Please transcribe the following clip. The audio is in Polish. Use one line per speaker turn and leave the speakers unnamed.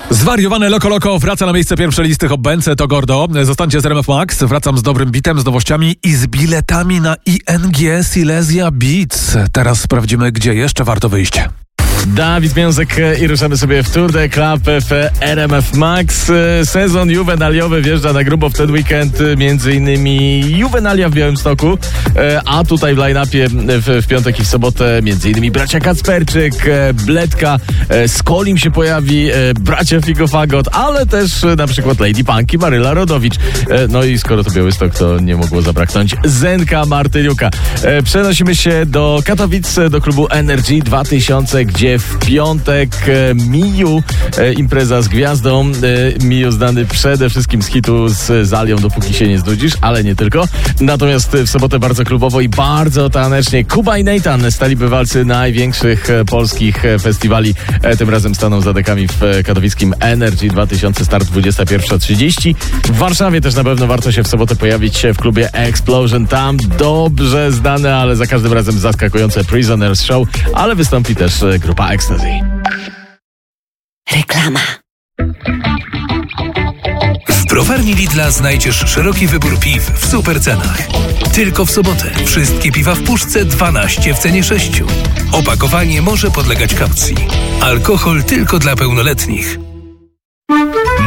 Zwariowane Loco Loco wraca na miejsce pierwsze listy Hot Bence, to Gordo. Zostańcie z RMF Max, wracam z dobrym bitem, z nowościami i z biletami na ING Silesia Beats. Teraz sprawdzimy, gdzie jeszcze warto wyjść.
Dawid Miązek i ruszamy sobie w Tour de Club w RMF Max. Sezon juwenaliowy wjeżdża na grubo w ten weekend, między innymi Juwenalia w Białymstoku, a tutaj w line-upie w piątek i w sobotę między innymi bracia Kacperczyk, Bledka, Skolim się pojawi, bracia Figofagot, ale też na przykład Lady Punk i Maryla Rodowicz. No i skoro to Białystok, to nie mogło zabraknąć Zenka Martyniuka. Przenosimy się do Katowic, do klubu Energy 2000, gdzie w piątek Miu, impreza z gwiazdą. Miu znany przede wszystkim z hitu z Zalią, dopóki się nie znudzisz, ale nie tylko. Natomiast w sobotę bardzo klubowo i bardzo tanecznie Kuba i Nathan, stali bywalcy największych polskich festiwali. Tym razem staną za dekami w katowickim Energy 2000, start 21:30. W Warszawie też na pewno warto się w sobotę pojawić w klubie Explosion. Tam dobrze znane, ale za każdym razem zaskakujące Prisoners Show, ale wystąpi też grupa Ecstasy.
Reklama.
W browarni Lidla znajdziesz szeroki wybór piw w super cenach. Tylko w sobotę wszystkie piwa w puszce 12 w cenie 6. Opakowanie może podlegać kaucji. Alkohol tylko dla pełnoletnich.